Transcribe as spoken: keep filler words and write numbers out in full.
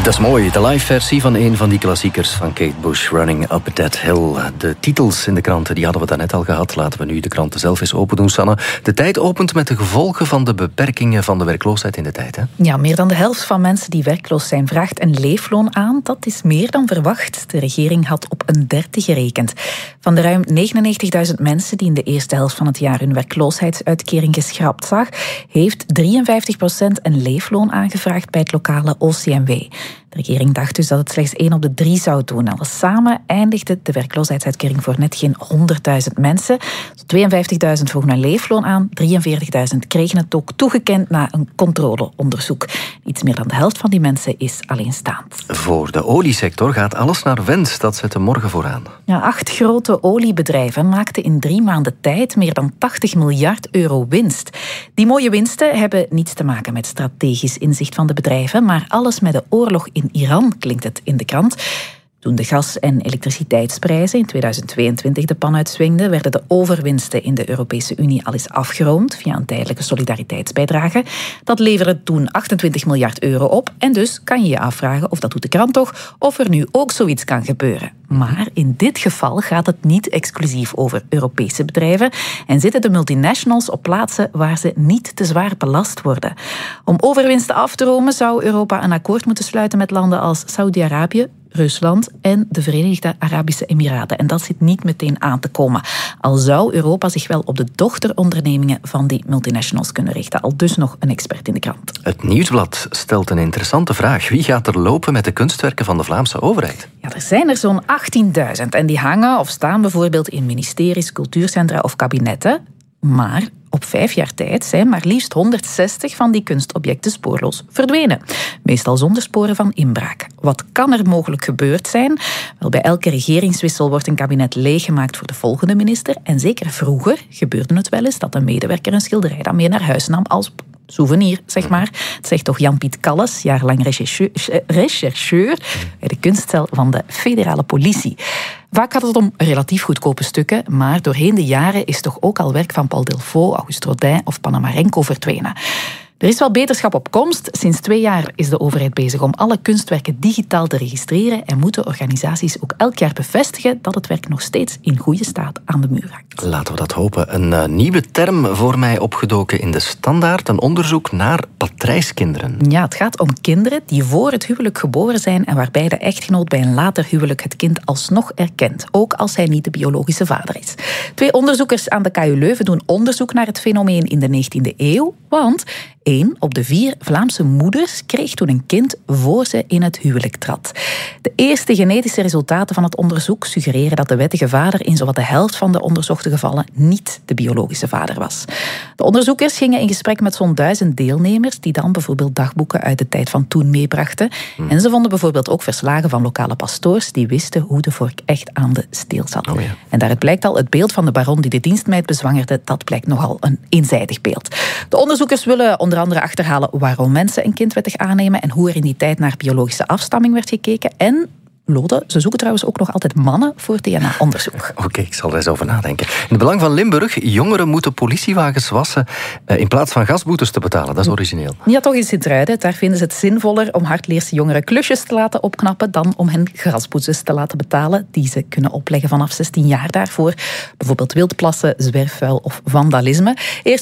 Dat is mooi, de live versie van een van die klassiekers van Kate Bush, Running Up That Hill. De titels in de kranten, die hadden we daarnet al gehad. Laten we nu de kranten zelf eens open doen, Sanne. De Tijd opent met de gevolgen van de beperkingen van de werkloosheid in de tijd, hè? Ja, meer dan de helft van mensen die werkloos zijn vraagt een leefloon aan. Dat is meer dan verwacht. De regering had op een derde gerekend. Van de ruim negenennegentigduizend mensen die in de eerste helft van het jaar hun werkloosheidsuitkering geschrapt zag, heeft drieënvijftig procent een leefloon aangevraagd bij het lokale O C M W. De regering dacht dus dat het slechts één op de drie zou doen. Alles samen eindigde de werkloosheidsuitkering voor net geen honderdduizend mensen. tweeënvijftigduizend vroegen een leefloon aan, drieënveertigduizend kregen het ook toegekend na een controleonderzoek. Iets meer dan de helft van die mensen is alleenstaand. Voor de oliesector gaat alles naar wens, dat zet de morgen vooraan. Ja, acht grote oliebedrijven maakten in drie maanden tijd meer dan tachtig miljard euro winst. Die mooie winsten hebben niets te maken met strategisch inzicht van de bedrijven, maar alles met de oorlog in Iran, klinkt het in de krant. Toen de gas- en elektriciteitsprijzen in tweeduizend tweeëntwintig de pan uitswingden, werden de overwinsten in de Europese Unie al eens afgeroomd via een tijdelijke solidariteitsbijdrage. Dat leverde toen achtentwintig miljard euro op. En dus kan je je afvragen, of dat doet de krant toch, of er nu ook zoiets kan gebeuren. Maar in dit geval gaat het niet exclusief over Europese bedrijven en zitten de multinationals op plaatsen waar ze niet te zwaar belast worden. Om overwinsten af te romen zou Europa een akkoord moeten sluiten met landen als Saudi-Arabië, Rusland en de Verenigde Arabische Emiraten. En dat zit niet meteen aan te komen. Al zou Europa zich wel op de dochterondernemingen van die multinationals kunnen richten. Al dus nog een expert in de krant. Het Nieuwsblad stelt een interessante vraag. Wie gaat er lopen met de kunstwerken van de Vlaamse overheid? Ja, er zijn er zo'n achttienduizend en die hangen of staan bijvoorbeeld in ministeries, cultuurcentra of kabinetten. Maar op vijf jaar tijd zijn maar liefst honderdzestig van die kunstobjecten spoorloos verdwenen. Meestal zonder sporen van inbraak. Wat kan er mogelijk gebeurd zijn? Wel, bij elke regeringswissel wordt een kabinet leeggemaakt voor de volgende minister. En zeker vroeger gebeurde het wel eens dat een medewerker een schilderij dan mee naar huis nam als souvenir, zeg maar. Het zegt toch Jan-Piet Kalles, jarenlang rechercheur, rechercheur bij de kunstcel van de federale politie. Vaak gaat het om relatief goedkope stukken, maar doorheen de jaren is toch ook al werk van Paul Delvaux, Auguste Rodin of Panamarenko verdwenen. Er is wel beterschap op komst. Sinds twee jaar is de overheid bezig om alle kunstwerken digitaal te registreren en moeten organisaties ook elk jaar bevestigen dat het werk nog steeds in goede staat aan de muur hangt. Laten we dat hopen. Een uh, nieuwe term voor mij opgedoken in de Standaard. Een onderzoek naar patrijskinderen. Ja, het gaat om kinderen die voor het huwelijk geboren zijn en waarbij de echtgenoot bij een later huwelijk het kind alsnog erkent, ook als hij niet de biologische vader is. Twee onderzoekers aan de K U Leuven doen onderzoek naar het fenomeen in de negentiende eeuw, want één op de vier Vlaamse moeders kreeg toen een kind voor ze in het huwelijk trad. De eerste genetische resultaten van het onderzoek suggereren dat de wettige vader in zowat de helft van de onderzochte gevallen niet de biologische vader was. De onderzoekers gingen in gesprek met zo'n duizend deelnemers die dan bijvoorbeeld dagboeken uit de tijd van toen meebrachten. Hmm. En ze vonden bijvoorbeeld ook verslagen van lokale pastoors die wisten hoe de vork echt aan de steel zat. Oh ja. En daaruit blijkt al, het beeld van de baron die de dienstmeid bezwangerde, dat blijkt nogal een eenzijdig beeld. De onderzoekers willen onder andere achterhalen waarom mensen een kind wettig aannemen en hoe er in die tijd naar biologische afstamming werd gekeken. En, Lode, ze zoeken trouwens ook nog altijd mannen voor D N A-onderzoek. Oké, okay, ik zal er eens over nadenken. In het belang van Limburg, jongeren moeten politiewagens wassen uh, in plaats van gasboetes te betalen. Dat is origineel. Ja, toch in Sint-Truiden. Daar vinden ze het zinvoller om hardleerse jongeren klusjes te laten opknappen dan om hen gasboetes te laten betalen die ze kunnen opleggen vanaf zestien jaar daarvoor. Bijvoorbeeld wildplassen, zwerfvuil of vandalisme. Eerst